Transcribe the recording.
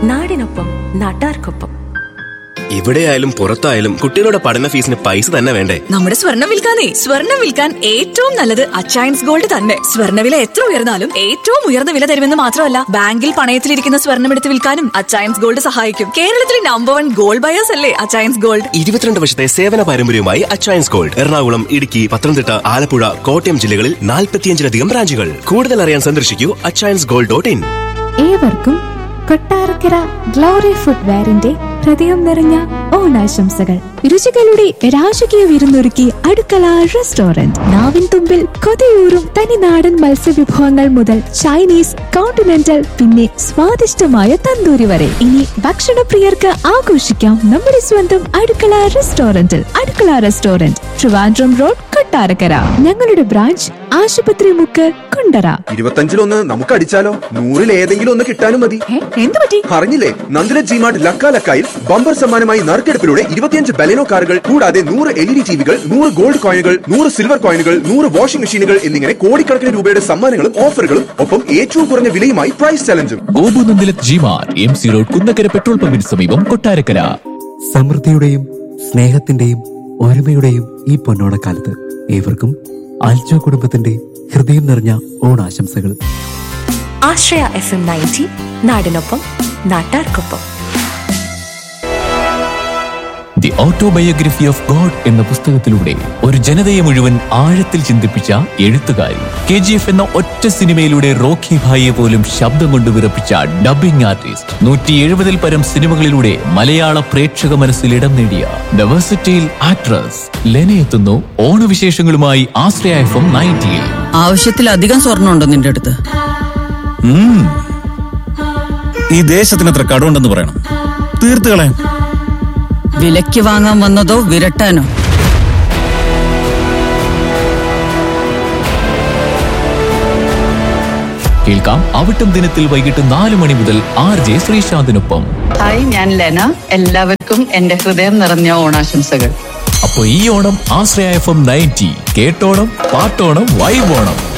നാടിനൊപ്പം നാട്ടാർക്കൊപ്പം. എവിടെയായാലും പുറത്തായാലും കുട്ടികളുടെ പഠന ഫീസിന് പൈസ തന്നെ വേണ്ടേ? നമ്മുടെ സ്വർണ്ണം വിൽക്കാൻ ഏറ്റവും നല്ലത് അച്ചയൻസ് ഗോൾഡ് തന്നെ. സ്വർണ്ണവില എത്ര ഉയർന്നാലും ഏറ്റവും ഉയർന്ന വില തരുമെന്ന് മാത്രമല്ല, ബാങ്കിൽ പണയത്തിലിരിക്കുന്ന സ്വർണ്ണം എടുത്ത് വിൽക്കാനും അച്ചയൻസ് ഗോൾഡ് സഹായിക്കും. കേരളത്തിലെ നമ്പർ 1 ഗോൾഡ് ബയേഴ്സ് അല്ലേ അച്ചയൻസ് ഗോൾഡ്. 22 വർഷത്തെ സേവന പാരമ്പര്യവുമായി അച്ചയൻസ് ഗോൾഡ് എറണാകുളം, ഇടുക്കി, പത്തനംതിട്ട, ആലപ്പുഴ, കോട്ടയം ജില്ലകളിൽ 45-ലധികം ബ്രാഞ്ചുകൾ. കൂടുതൽ അറിയാൻ സന്ദർശിക്കൂ achainsgold.in. ഏവർക്കും കൊട്ടാരക്കര ഗ്ലോറി ഫുട്വെയറിന്റെ ഹൃദയം നിറഞ്ഞ ഓണാശംസകൾ. രുചികളുടെ രാജകീയ വിരുന്നൊരുക്കി അടുക്കള റെസ്റ്റോറന്റ്. നാവിൻ തുമ്പിൽ കൊതിയൂറും തനിനാടൻ മത്സ്യവിഭവങ്ങൾ മുതൽ ചൈനീസ്, കോണ്ടിനെന്റൽ, പിന്നെ സ്വാദിഷ്ടമായ തന്തൂരി വരെ. ഇനി ഭക്ഷണപ്രിയർക്ക് ആഘോഷിക്കാം നമ്മുടെ സ്വന്തം അടുക്കള റെസ്റ്റോറന്റിൽ. അടുക്കള റെസ്റ്റോറന്റ്, ട്രിവാൻഡ്രം റോഡ്, കൊട്ടാരക്കര. ഞങ്ങളുടെ ബ്രാഞ്ച് ആശുപത്രി മുക്ക്, കുണ്ടറ. 25-ലൊന്ന് നമുക്ക് അടിച്ചാലോ? 100-ൽ ഏതെങ്കിലും ഒന്ന് കിട്ടാനും മതി. എന്ത് പറ്റി? അറിഞ്ഞില്ലേ? നന്ദില ജിമാർട്ട് ലക്കാലക്കായിൽ ബമ്പർ സമ്മാനമായി നറുക്കെടുപ്പിലൂടെ 25 ബലെനോ കാറുകൾ, കൂടാതെ 100 LED ടിവികൾ, 100 ഗോൾഡ് കോയിനുകൾ, 100 സിൽവർ കോയിനുകൾ, 100 വാഷിംഗ് മെഷീനുകൾ എന്നിങ്ങനെ കോടിക്കണക്കിന് രൂപയുടെ സമ്മാനങ്ങളും ഓഫറുകളും, ഒപ്പം ഏറ്റവും കുറഞ്ഞ വിലയുമായി price ചലഞ്ചും. Gopu Nandila G-Mart, MC road, Kunnakkara petrol പമ്പിന് സമീപം, കൊട്ടാരക്കര. സമൃദ്ധിയുടെയും സ്നേഹത്തിന്റെയും ഒരുമയുടെയും ഈ പൊന്നോണക്കാലത്ത് ഏവർക്കും ആൽജോ കുടുംബത്തിന്റെ ഹൃദയം നിറഞ്ഞ ഓണാശംസകൾ. ആശ്രയ FM 90 നാടിനൊപ്പം നാട്ടാർക്കൊപ്പം. ദി ഓട്ടോബയോഗ്രഫി ഓഫ് ഗോഡ് എന്ന പുസ്തകത്തിലൂടെ ഒരു ജനതയെ മുഴുവൻ ആഴത്തിൽ ചിന്തിപ്പിച്ച എഴുത്തുകാരി. KGF എന്ന ഒറ്റ സിനിമയിലൂടെ റോക്കി ഭായിയെ പോലും ശബ്ദം കൊണ്ട് വിറപ്പിച്ച ഡബ്ബിംഗ് ആർട്ടിസ്റ്റ്. 170-ൽ പരം സിനിമകളിലൂടെ മലയാള പ്രേക്ഷക മനസ്സിൽ ഇടം നേടിയ ദ വെർസറ്റൈൽ ആക്ട്രസ് ലെന എത്തുന്നു ഓണവിശേഷങ്ങളുമായി ആശ്രയ FM 90. ആവശ്യത്തിലധികം സ്വർണ്ണമുണ്ടോ നിന്റെ അടുത്ത്? ഈ ദേശത്തിനത്ര കടമുണ്ടെന്ന് പറയണം, തീർത്ത് കളയാം. വിലയ്ക്ക് വാങ്ങാൻ വന്നതോ വിരട്ടാനോ? കേൾക്കാം അവിട്ടം ദിനത്തിൽ വൈകിട്ട് 4 മണി മുതൽ RJ ശ്രീശാന്തിനൊപ്പം. ഹായ്, ഞാൻ ലെന. എല്ലാവർക്കും എന്റെ ഹൃദയം നിറഞ്ഞ ഓണാശംസകൾ. അപ്പൊ ഈ ഓണം ആശ്രയ FM 90 കേട്ടോണം, പാട്ടോണം, വൈബോണം.